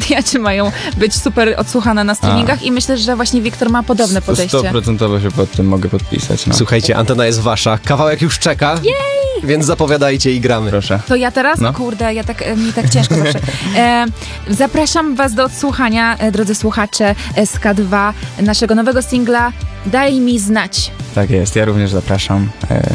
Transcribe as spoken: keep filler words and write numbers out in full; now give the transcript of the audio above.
rozwijać, mają być super odsłuchane na streamingach. A. I myślę, że właśnie Wiktor ma podobne podejście. sto procent się pod tym mogę podpisać. No. Słuchajcie, antena jest wasza. Kawałek już czeka. Jej! Więc zapowiadajcie i gramy. Proszę. To ja teraz? No. Kurde, ja tak, mi tak ciężko zawsze. E, zapraszam was do odsłuchania, e, drodzy słuchacze, S K dwa, naszego nowego singla Daj mi znać. Tak jest, ja również zapraszam. E,